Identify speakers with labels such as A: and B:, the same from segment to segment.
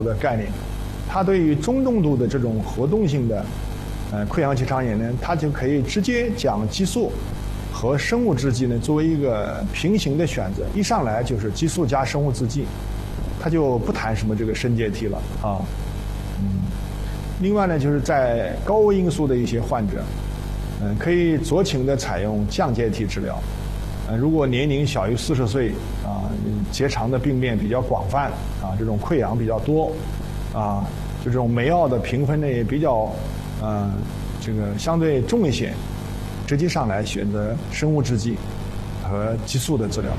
A: 的概念，它对于中重度的这种活动性的溃疡结肠炎呢，它就可以直接将激素和生物制剂呢作为一个平行的选择，一上来就是激素加生物制剂，它就不谈什么这个升阶梯了啊。另外呢，就是在高危因素的一些患者，可以酌情的采用降阶梯治疗。如果年龄小于40岁啊，结肠的病变比较广泛啊，这种溃疡比较多啊，就这种梅奥的评分呢也比较这个相对重一些，直接上来选择生物制剂和激素的治疗。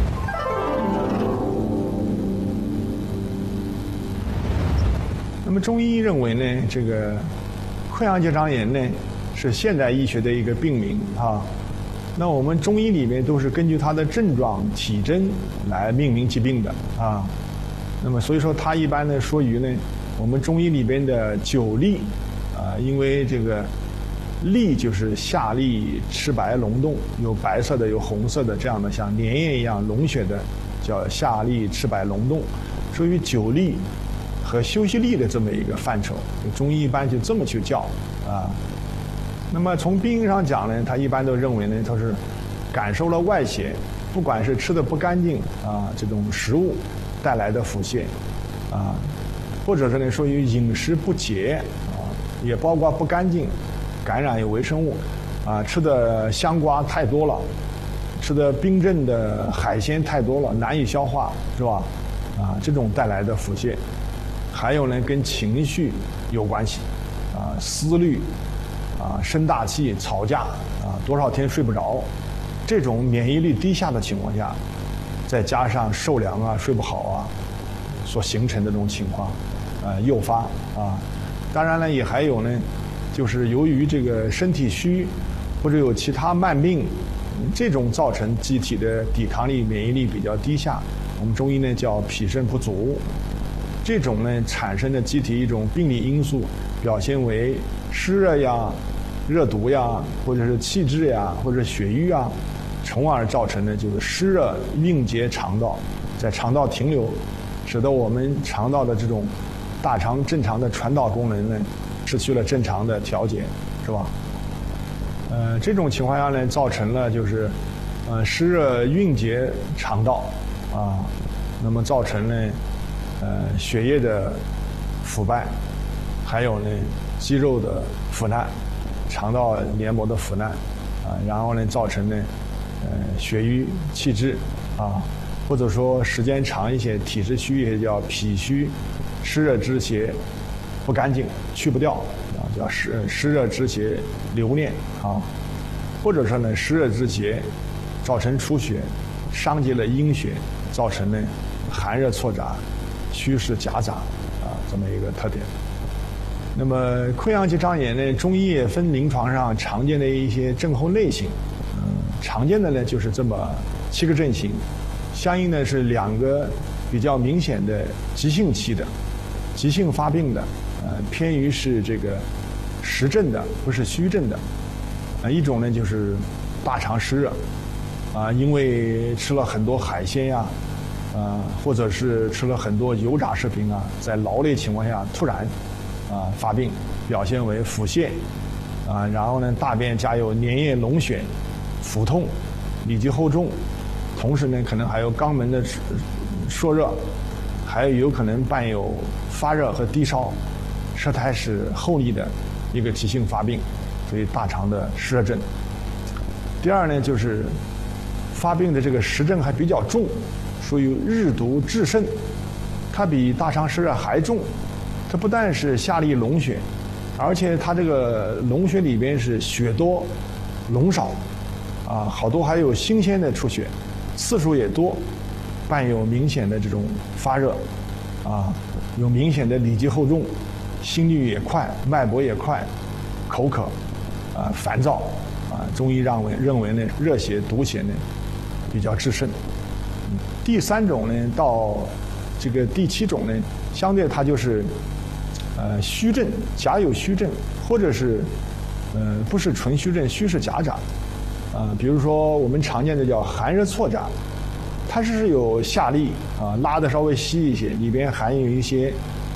A: 那么中医认为呢，这个溃疡结肠炎呢是现代医学的一个病名啊。那我们中医里面都是根据它的症状、体征来命名疾病的啊。那么所以说，它一般呢说于呢，我们中医里边的9痢啊，因为这个痢就是下痢、赤白脓动，有白色的，有红色的，这样的像粘液一样脓血的，叫下痢、赤白脓动，属于9痢和休息痢的这么一个范畴，中医一般就这么去叫啊。那么从病因上讲呢，他一般都认为呢，他是感受了外邪，不管是吃的不干净啊，这种食物带来的腹泻啊，或者是呢属于饮食不洁啊，也包括不干净，感染有微生物啊，吃的香瓜太多了，吃的冰镇的海鲜太多了，难以消化，是吧？啊，这种带来的腹泻。还有呢，跟情绪有关系，啊，思虑，啊，生大气、吵架，啊，多少天睡不着，这种免疫力低下的情况下，再加上受凉啊、睡不好啊，所形成的这种情况，诱发啊。当然了，也还有呢，就是由于这个身体虚，或者有其他慢病，这种造成机体的抵抗力、免疫力比较低下，我们中医呢叫脾肾不足。这种呢产生的机体一种病理因素，表现为湿热呀、热毒呀，或者是气滞呀，或者血瘀啊，从而造成的就是湿热蕴结肠道，在肠道停留，使得我们肠道的这种大肠正常的传导功能呢失去了正常的调节，是吧？这种情况下呢，造成了就是湿热蕴结肠道啊，那么造成呢血液的腐败，还有呢肌肉的腐烂，肠道黏膜的腐烂啊，然后呢造成呢血瘀气滞啊，或者说时间长一些体质虚也叫脾虚，湿热之邪不干净去不掉啊，叫湿热之邪留恋啊，或者说呢湿热之邪造成出血，伤及了阴血，造成呢寒热错杂、虚实夹杂啊这么一个特点。那么溃疡结肠炎呢，中医也分临床上常见的一些症候类型，常见的呢就是这么7个症型，相应的是2个比较明显的急性期的、急性发病的，偏于是这个实症的，不是虚症的，一种呢就是大肠湿热，啊，因为吃了很多海鲜呀，或者是吃了很多油炸食品啊，在劳累情况下突然发病，表现为腹泻啊，然后呢大便加有粘液脓血、腹痛、里积厚重，同时呢可能还有肛门的烁热，还有可能伴有发热和低烧，舌苔是厚腻的一个急性发病，所以大肠的湿热症。第二呢就是发病的这个实症还比较重，属于日毒至肾，它比大肠湿热还重。它不但是下痢脓血，而且它这个脓血里边是血多脓少，啊，好多还有新鲜的出血，次数也多，伴有明显的这种发热，啊，有明显的里积厚重，心率也快，脉搏也快，口渴，啊，烦躁，啊，中医认为呢，热邪毒邪呢比较致肾。第3种呢，到这个第7种呢，相对它就是虚症，假有虚症，或者是不是纯虚症，虚是夹杂，比如说我们常见的叫寒热错杂，它是有下痢啊，拉的稍微稀一些，里边含有一些